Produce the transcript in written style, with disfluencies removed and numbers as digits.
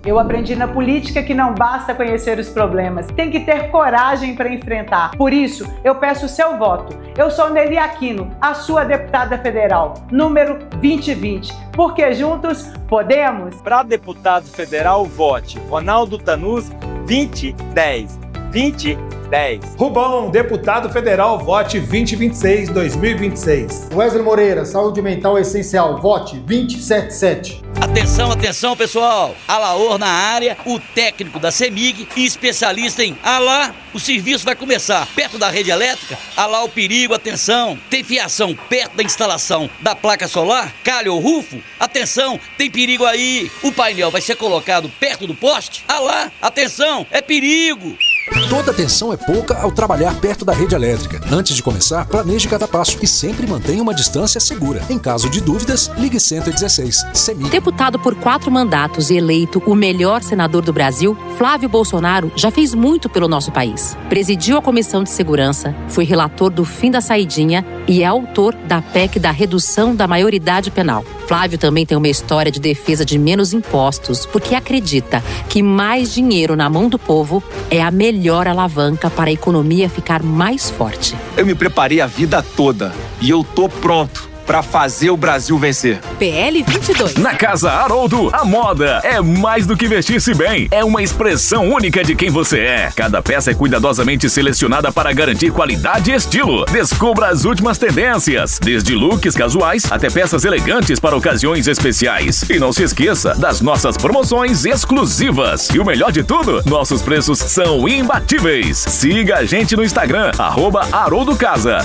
Eu aprendi na política que não basta conhecer os problemas, tem que ter coragem para enfrentar. Por isso, eu peço o seu voto. Eu sou Nelly Aquino, a sua deputada federal, número 2020, porque juntos podemos. Para deputado federal, vote Ronaldo Tanus 2010. 2010. Rubão, deputado federal, vote 2026-2026. Wesley Moreira, saúde mental essencial, vote 277. Atenção, atenção, pessoal. Alaor na área, o técnico da CEMIG e especialista em Alá. O serviço vai começar perto da rede elétrica. Alá o perigo, atenção. Tem fiação perto da instalação da placa solar? Calha ou rufo? Atenção, tem perigo aí. O painel vai ser colocado perto do poste? Alá, atenção, é perigo. Toda atenção é pouca ao trabalhar perto da rede elétrica. Antes de começar, planeje cada passo e sempre mantenha uma distância segura. Em caso de dúvidas, ligue 116. CEMIG. Deputado por 4 mandatos e eleito o melhor senador do Brasil, Flávio Bolsonaro já fez muito pelo nosso país. Presidiu a Comissão de Segurança, foi relator do fim da saidinha e é autor da PEC da redução da maioridade penal. Flávio também tem uma história de defesa de menos impostos, porque acredita que mais dinheiro na mão do povo é a melhor alavanca para a economia ficar mais forte. Eu me preparei a vida toda e eu tô pronto para fazer o Brasil vencer. PL 22. Na Casa Haroldo, a moda é mais do que vestir-se bem. É uma expressão única de quem você é. Cada peça é cuidadosamente selecionada para garantir qualidade e estilo. Descubra as últimas tendências, desde looks casuais até peças elegantes para ocasiões especiais. E não se esqueça das nossas promoções exclusivas. E o melhor de tudo, nossos preços são imbatíveis. Siga a gente no Instagram, @HaroldoCasa.